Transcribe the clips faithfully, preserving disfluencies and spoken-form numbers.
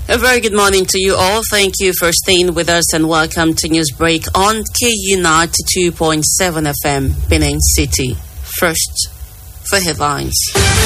A very good morning to you all. Thank you for staying with us and welcome to Newsbreak on K U ninety-two point seven F M, Benin City. First, for headlines.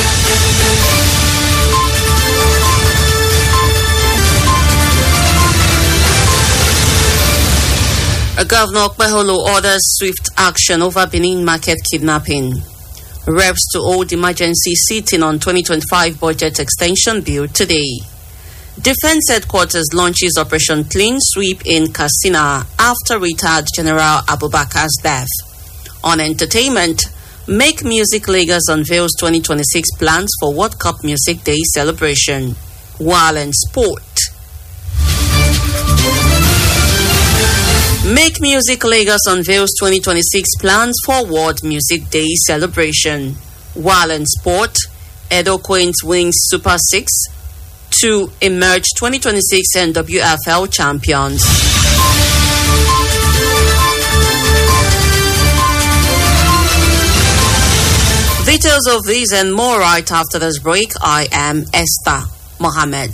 Governor Okpeholo orders swift action over Benin market kidnapping. Reps to hold emergency sitting on twenty twenty-five budget extension bill today. Defense Headquarters launches Operation Clean Sweep in Katsina after retired General Abubakar's death. On entertainment, Make Music Lagos unveils twenty twenty-six plans for World Cup Music Day celebration. While in sport, Make Music Lagos unveils twenty twenty-six plans for World Music Day celebration. While in sport, Edo Queens wins Super six to emerge twenty twenty-six N W F L champions. Details of these and more right after this break. I am Esther Mohammed.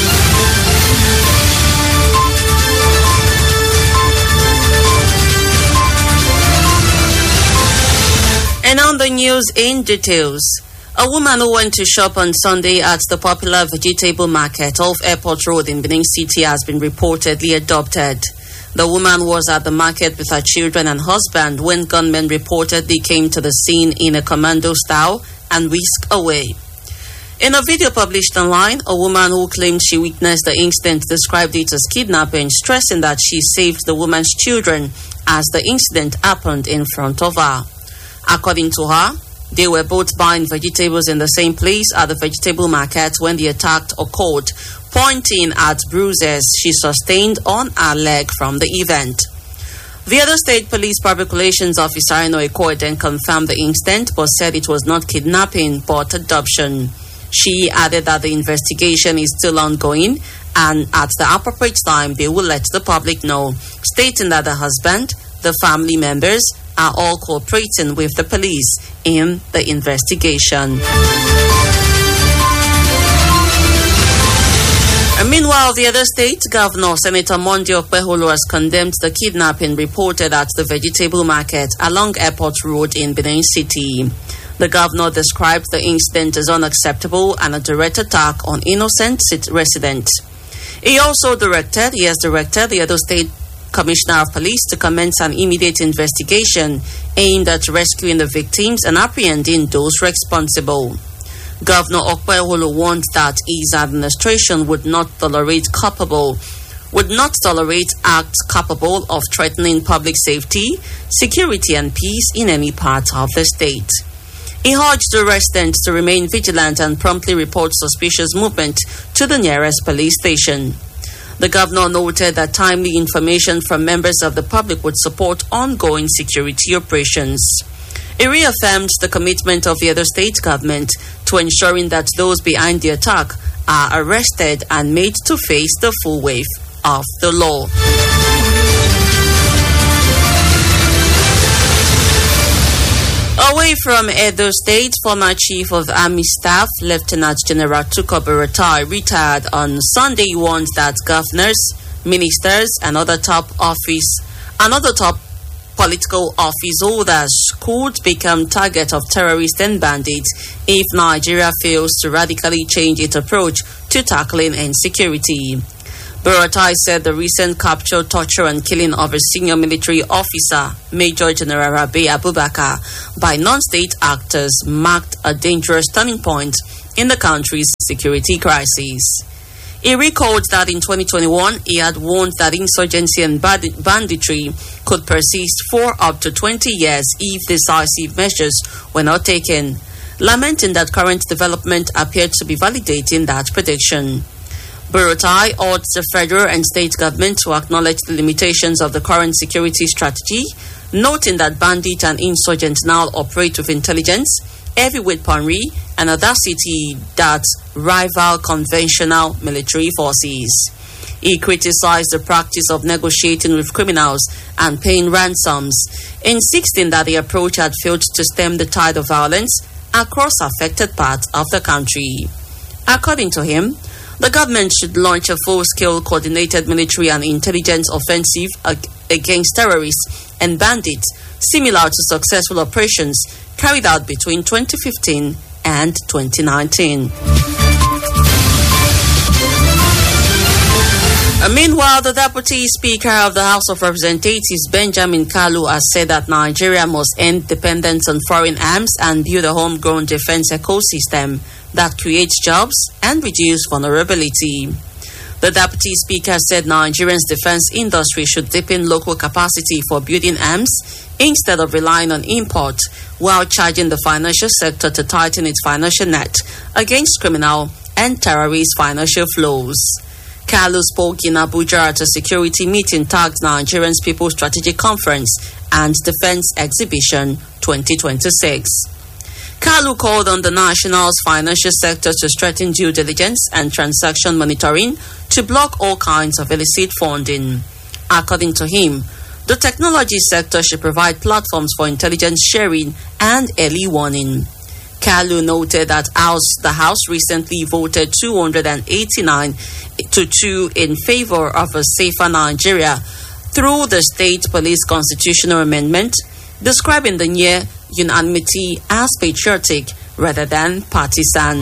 And on the news in details, a woman who went to shop on Sunday at the popular vegetable market off Airport Road in Benin City has been reportedly adopted. The woman was at the market with her children and husband when gunmen reportedly came to the scene in a commando style and whisked away. In a video published online, a woman who claimed she witnessed the incident described it as kidnapping, stressing that she saved the woman's children as the incident happened in front of her. According to her, they were both buying vegetables in the same place at the vegetable market when the attack occurred, pointing at bruises she sustained on her leg from the event. The Edo State Police Public Relations Officer Ino Ikoy then confirmed the incident but said it was not kidnapping but adoption. She added that the investigation is still ongoing and at the appropriate time they will let the public know, stating that the husband, the family members, are all cooperating with the police in the investigation. And meanwhile, the other state governor, Senator Monday Okpeholo, has condemned the kidnapping reported at the vegetable market along Airport Road in Benin City. The governor described the incident as unacceptable and a direct attack on innocent residents. He also directed, he has directed the other state Commissioner of Police to commence an immediate investigation aimed at rescuing the victims and apprehending those responsible. Governor Okpeholo warned that his administration would not tolerate culpable, would not tolerate acts capable of threatening public safety, security, and peace in any part of the state. He urged the residents to remain vigilant and promptly report suspicious movement to the nearest police station. The governor noted that timely information from members of the public would support ongoing security operations. He reaffirmed the commitment of the other state government to ensuring that those behind the attack are arrested and made to face the full weight of the law. Away from Edo State, former Chief of Army Staff, Lieutenant General Tukur Buratai, retired on Sunday, warned that governors, ministers, and other top office, and other top political office holders could become target of terrorists and bandits if Nigeria fails to radically change its approach to tackling insecurity. Buratai said the recent capture, torture, and killing of a senior military officer, Major General Rabi Abubakar, by non-state actors marked a dangerous turning point in the country's security crisis. He recalled that in twenty twenty-one, he had warned that insurgency and banditry could persist for up to twenty years if decisive measures were not taken, lamenting that current development appeared to be validating that prediction. Buratai urged the federal and state government to acknowledge the limitations of the current security strategy, noting that bandits and insurgents now operate with intelligence, heavy weaponry, and audacity that rival conventional military forces. He criticized the practice of negotiating with criminals and paying ransoms, insisting that the approach had failed to stem the tide of violence across affected parts of the country. According to him, The government should launch a full-scale coordinated military and intelligence offensive ag- against terrorists and bandits, similar to successful operations carried out between twenty fifteen and twenty nineteen. Uh, meanwhile, the Deputy Speaker of the House of Representatives, Benjamin Kalu, has said that Nigeria must end dependence on foreign arms and build a homegrown defense ecosystem that creates jobs and reduces vulnerability. The Deputy Speaker said Nigeria's defense industry should deepen local capacity for building arms instead of relying on import, while charging the financial sector to tighten its financial net against criminal and terrorist financial flows. Kalu spoke in Abuja at a security meeting tagged Nigerians People's Strategic Conference and Defense Exhibition twenty twenty-six. Kalu called on the national's financial sector to strengthen due diligence and transaction monitoring to block all kinds of illicit funding. According to him, the technology sector should provide platforms for intelligence sharing and early warning. Kalu noted that House, the House recently voted two hundred eighty-nine to two in favor of a safer Nigeria through the State Police Constitutional Amendment, describing the near unanimity as patriotic rather than partisan.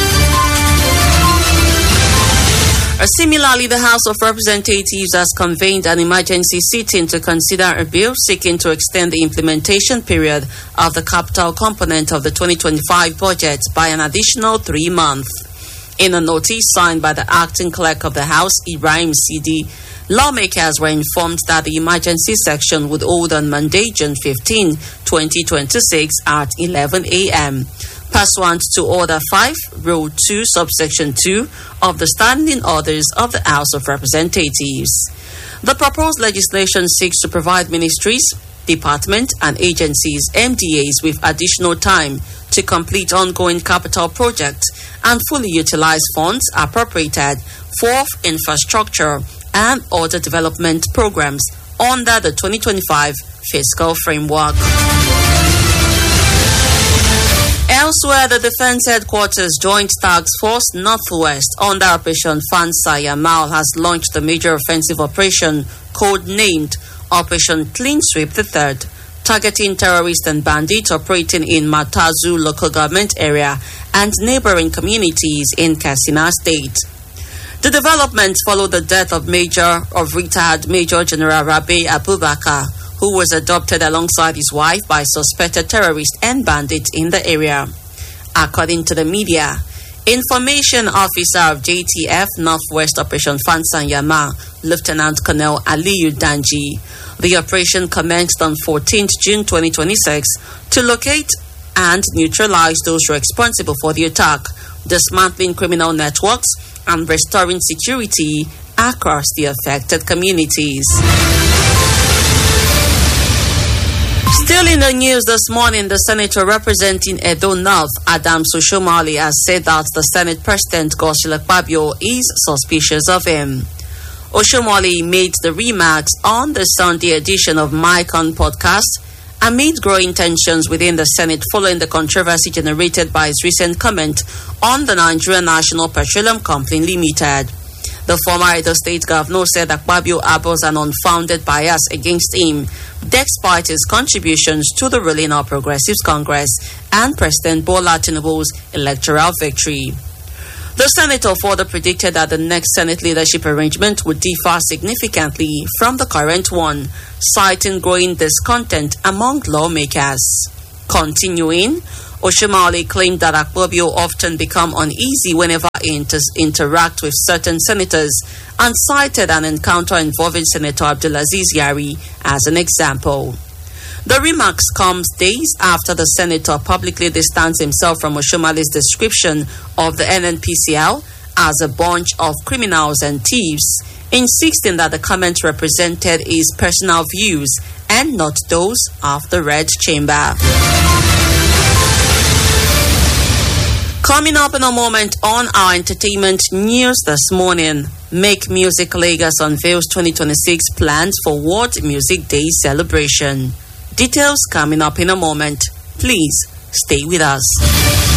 Similarly, the House of Representatives has convened an emergency sitting to consider a bill seeking to extend the implementation period of the capital component of the twenty twenty-five budget by an additional three months. In a notice signed by the acting clerk of the House, Ibrahim Sidi, lawmakers were informed that the emergency section would hold on Monday, June fifteenth, twenty twenty-six at eleven a.m. pursuant to Order five, Rule two, Subsection two of the Standing Orders of the House of Representatives. The proposed legislation seeks to provide ministries, departments, and agencies, M D As, with additional time to complete ongoing capital projects and fully utilize funds appropriated for infrastructure and other development programs under the twenty twenty-five fiscal framework. Elsewhere, the Defense Headquarters Joint Task Force Northwest under Operation Fansa Yamal has launched a major offensive operation codenamed Operation Clean Sweep the Third, targeting terrorists and bandits operating in Matazu local government area and neighboring communities in Katsina State. The developments followed the death of Major of retired Major General Rabi Abubakar, who was adopted alongside his wife by suspected terrorists and bandits in the area. According to the media, Information Officer of J T F Northwest Operation Fansa Yama, Lieutenant Colonel Aliyu Danji, the operation commenced on fourteenth June twenty twenty-six to locate and neutralize those responsible for the attack, dismantling criminal networks and restoring security across the affected communities. Still in the news this morning, the senator representing Edo North, Adams Oshomole, has said that the Senate President, Godswill Akpabio, is suspicious of him. Oshomole made the remarks on the Sunday edition of Micon podcast amid growing tensions within the Senate following the controversy generated by his recent comment on the Nigerian National Petroleum Company Limited. The former Edo State governor said Akpabio harbors an unfounded bias against him, despite his contributions to the ruling All Progressives Congress and President Bola Tinubu's electoral victory. The senator further predicted that the next Senate leadership arrangement would differ significantly from the current one, citing growing discontent among lawmakers. Continuing, Oshomole claimed that Akpabio often become uneasy whenever he inter- interact with certain senators and cited an encounter involving Senator Abdulaziz Yari as an example. The remarks comes days after the senator publicly distanced himself from Oshomole's description of the N N P C L as a bunch of criminals and thieves, insisting that the comments represented his personal views and not those of the Red Chamber. Coming up in a moment on our entertainment news this morning, Make Music Lagos unveils twenty twenty-six plans for World Music Day celebration. Details coming up in a moment. Please stay with us.